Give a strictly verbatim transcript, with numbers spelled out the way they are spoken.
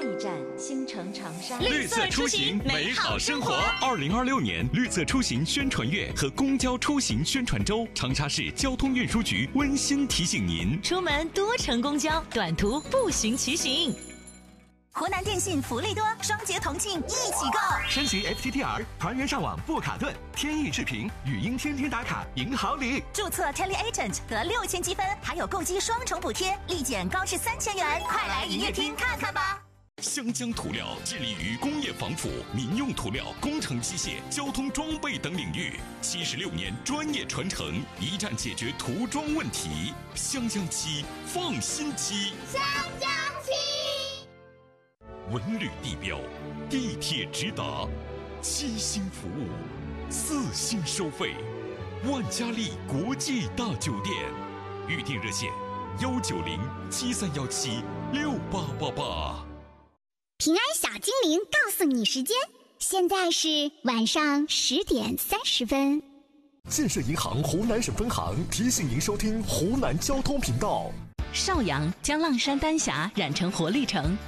站，新城长沙。 绿色出行，美好生活。二零二六年绿色出行宣传月和公交出行宣传周，长沙市交通运输局温馨提醒您： 出门多乘公交，短途步行骑行。 湖南电信福利多，双节同庆一起购！ 升级 F T T R， 团圆上网不卡顿，天翼视频、语音天天打卡，赢好礼！ 注册 Tele Agent 得六千积分，还有购机双重补贴，立减高至三千元！快来营业厅看看吧！ 湘江涂料致力于工业防腐、民用涂料、工程机械、交通装备等领域，七十六年专业传承，一站解决涂装问题。湘江漆，放心漆。 湘江漆。 文旅地标，地铁直达，七星服务，四星收费，万家丽国际大酒店，预订热线：幺九零七三幺七六八八八。 平安小精灵告诉你时间，现在是晚上十点三十分。 建设银行湖南省分行提醒您收听湖南交通频道。 邵阳将浪山丹霞染成活力城。